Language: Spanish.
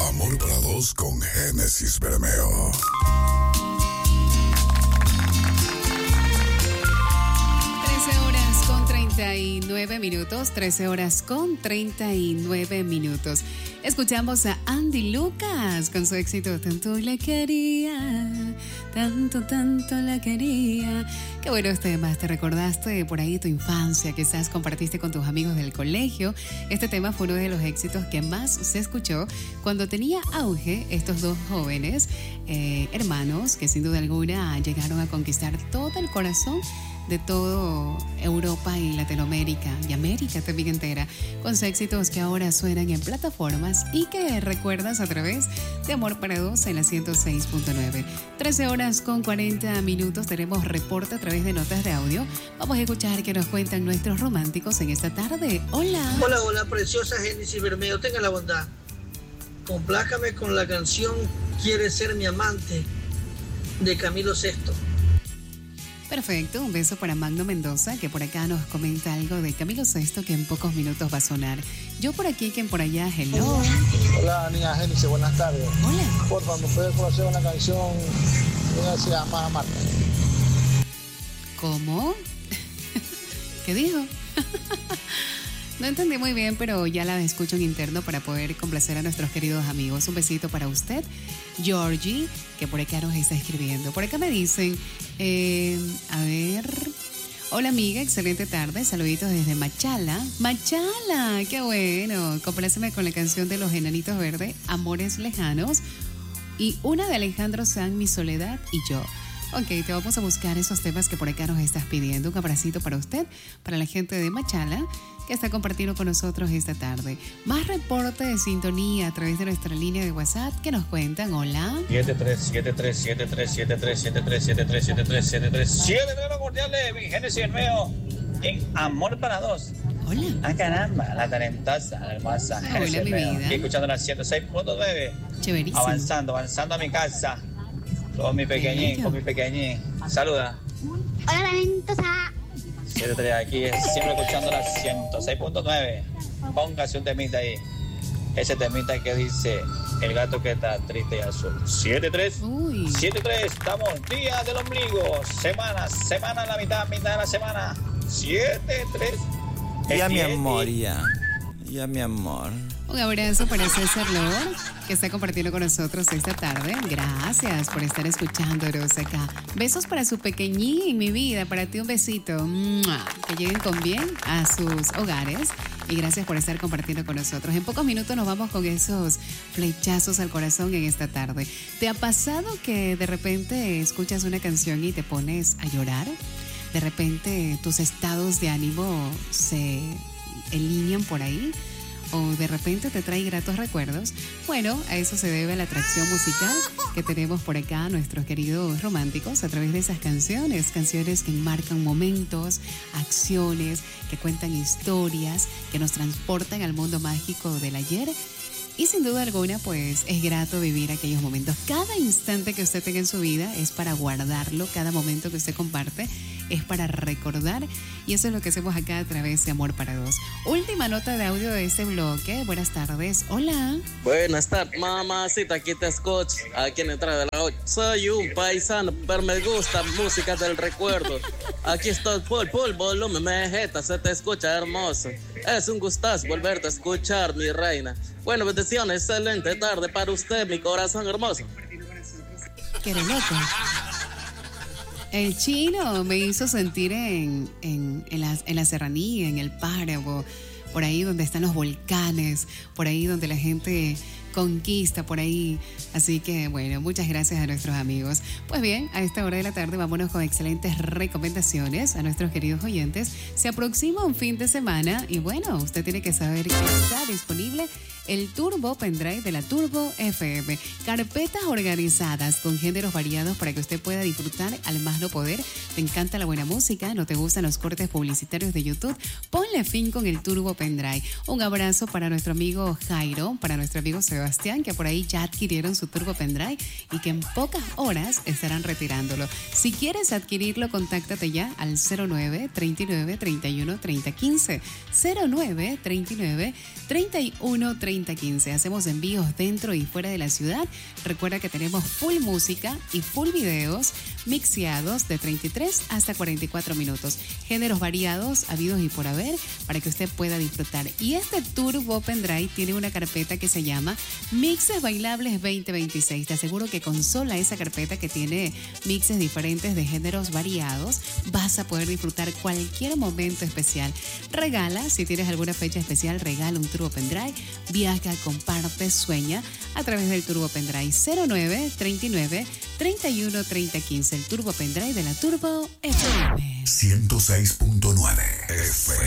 Amor para dos con Génesis Bermeo. 13 horas con 39 minutos. Escuchamos a Andy Lucas con su éxito Tanto la quería, tanto la quería. Qué buenos temas, te recordaste por ahí tu infancia, quizás compartiste con tus amigos del colegio. Este tema fue uno de los éxitos que más se escuchó cuando tenía auge estos dos jóvenes hermanos que sin duda alguna llegaron a conquistar todo el corazón de todo Europa y Latinoamérica y América también entera, con sus éxitos que ahora suenan en plataformas y que recuerdas a través de Amor para Dos en la 106.9. 13 horas con 40 minutos, tenemos reporte a través de notas de audio. Vamos a escuchar qué nos cuentan nuestros románticos en esta tarde. Hola. Hola, preciosa Génesis Bermeo, tenga la bondad. Complácame con la canción Quieres ser mi amante de Camilo VI. Perfecto, un beso para Magno Mendoza, que por acá nos comenta algo de Camilo VI que en pocos minutos va a sonar. Yo por aquí, quien por allá, hello. Hola, niña Génesis, buenas tardes. Hola. Por favor, ¿me puede conocer una canción que se llama Marta? ¿Cómo? ¿Qué dijo? No entendí muy bien, pero ya la escucho en interno para poder complacer a nuestros queridos amigos. Un besito para usted, Georgie, que por acá nos está escribiendo. Por acá me dicen, a ver... Hola amiga, excelente tarde, saluditos desde Machala. Machala, qué bueno. Compláceme con la canción de Los Enanitos Verdes, Amores Lejanos, y una de Alejandro Sanz, Mi Soledad y Yo. Ok, te vamos a buscar esos temas que por acá nos estás pidiendo. Un abracito para usted, para la gente de Machala, que está compartiendo con nosotros esta tarde. Más reporte de sintonía a través de nuestra línea de WhatsApp que nos cuentan. Hola. 73 los cordiales, mi Génesis Bermeo, en Amor para Dos. Hola. Ah, caramba, la talentosa, la hermosa Génesis Hola, mi Bermeo. vida. Aquí escuchando la 106.9. Chéverísimo. Avanzando a mi casa. Con mi pequeñín. Saluda. Hola, talentosa. 73 aquí, siempre escuchando la 106.9. Póngase un temita ahí. Ese temita que dice El gato que está triste y azul. 73. Uy. 73, estamos día del ombligo. Semana, la mitad de la semana. 73. Ya mi amor, ya mi amor. Un abrazo para César Lord, que está compartiendo con nosotros esta tarde. Gracias por estar escuchándonos acá. Besos para su pequeñín, mi vida. Para ti un besito. ¡Mua! Que lleguen con bien a sus hogares. Y gracias por estar compartiendo con nosotros. En pocos minutos nos vamos con esos flechazos al corazón en esta tarde. ¿Te ha pasado que de repente escuchas una canción y te pones a llorar? De repente tus estados de ánimo se alinean por ahí, o de repente te trae gratos recuerdos. Bueno, a eso se debe la atracción musical que tenemos por acá, nuestros queridos románticos, a través de esas canciones que enmarcan momentos, acciones, que cuentan historias, que nos transportan al mundo mágico del ayer. Y sin duda alguna, pues es grato vivir aquellos momentos. Cada instante que usted tenga en su vida es para guardarlo, cada momento que usted comparte es para recordar, y eso es lo que hacemos acá a través de Amor para Dos. Última nota de audio de este bloque. Buenas tardes. Hola. Buenas tardes, mamacita, aquí te escucho, aquí en entrada de la 8. Soy un paisano, pero me gusta música del recuerdo. Aquí estoy full volumen, mejeta, se te escucha hermoso. Es un gustazo volverte a escuchar, mi reina. Bueno, bendiciones, excelente tarde para usted, mi corazón hermoso. Qué loco. El chino me hizo sentir en la serranía, en el páramo, por ahí donde están los volcanes, por ahí donde la gente conquista, por ahí. Así que, bueno, muchas gracias a nuestros amigos. Pues bien, a esta hora de la tarde vámonos con excelentes recomendaciones a nuestros queridos oyentes. Se aproxima un fin de semana y, bueno, usted tiene que saber que está disponible el Turbo Pendrive de la Turbo FM. Carpetas organizadas con géneros variados para que usted pueda disfrutar al más no poder. ¿Te encanta la buena música? ¿No te gustan los cortes publicitarios de YouTube? Ponle fin con el Turbo Pendrive. Un abrazo para nuestro amigo Jairo, para nuestro amigo Sebastián, que por ahí ya adquirieron su Turbo Pendrive y que en pocas horas estarán retirándolo. Si quieres adquirirlo, contáctate ya al 09 39 31 30 15. 09 39 31 30 3015. Hacemos envíos dentro y fuera de la ciudad. Recuerda que tenemos full música y full videos mixeados de 33 hasta 44 minutos. Géneros variados, habidos y por haber, para que usted pueda disfrutar. Y este Turbo Pendrive tiene una carpeta que se llama Mixes Bailables 2026. Te aseguro que con sola esa carpeta que tiene mixes diferentes de géneros variados, vas a poder disfrutar cualquier momento especial. Regala, si tienes alguna fecha especial, regala un Turbo Pendrive. Viaja, comparte, sueña a través del Turbo Pendrive 0939 31 30 15. El Turbo Pendrive de la Turbo FM 106.9 FM.